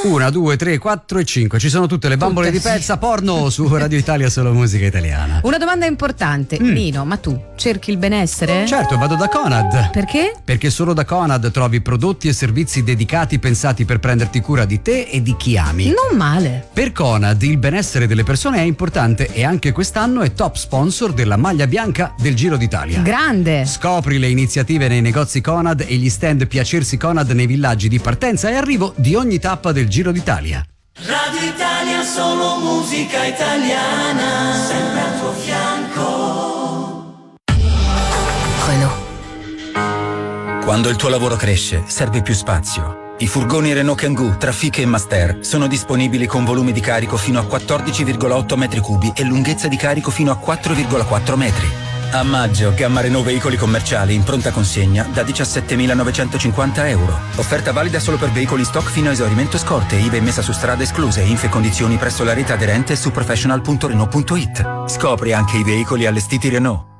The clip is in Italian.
1, 2, 3, 4 e 5. Ci sono tutte le bambole di pezza porno su Radio Italia, solo musica italiana. Una domanda importante, Nino, ma tu cerchi il benessere? Certo, vado da Conad. Perché? Perché solo da Conad trovi prodotti e servizi dedicati pensati per prenderti cura di te e di chi ami. Non male. Per Conad il benessere delle persone è importante e anche quest'anno è top sponsor della maglia bianca del Giro d'Italia. Grande. Scopri le iniziative nei negozi Conad e gli stand Piacersi Conad nei villaggi di partenza e arrivo di ogni tappa del Giro d'Italia. Radio Italia, solo musica italiana, sempre al tuo fianco. Renault. Quando il tuo lavoro cresce, serve più spazio. I furgoni Renault Kangoo, Trafic e Master sono disponibili con volume di carico fino a 14,8 metri cubi e lunghezza di carico fino a 4,4 metri. A maggio, gamma Renault veicoli commerciali in pronta consegna da 17.950 euro. Offerta valida solo per veicoli stock fino a esaurimento scorte, IVA e messa su strada escluse, info e condizioni presso la rete aderente su professional.renault.it. Scopri anche i veicoli allestiti Renault.